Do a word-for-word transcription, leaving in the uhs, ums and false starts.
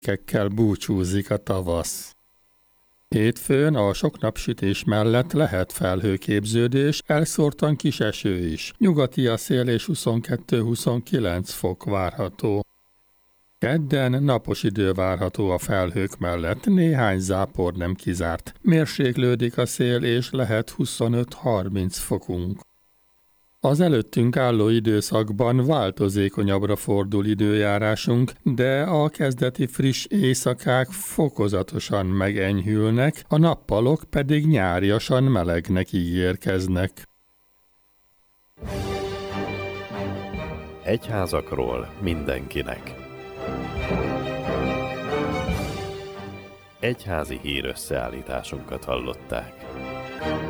Kekkel búcsúzik a tavasz. Hétfőn a sok napsütés mellett lehet felhőképződés, elszórtan kis eső is. Nyugati a szél és huszonkettő-huszonkilenc fok várható. Kedden napos idő várható a felhők mellett, néhány zápor nem kizárt. Mérséklődik a szél és lehet huszonöt-harminc fokunk. Az előttünk álló időszakban változékonyabbra fordul időjárásunk, de a kezdeti friss éjszakák fokozatosan megenyhülnek, a nappalok pedig nyáriasan melegnek ígérkeznek. Egyházakról mindenkinek. Egyházi hírösszeállításunkat hallották.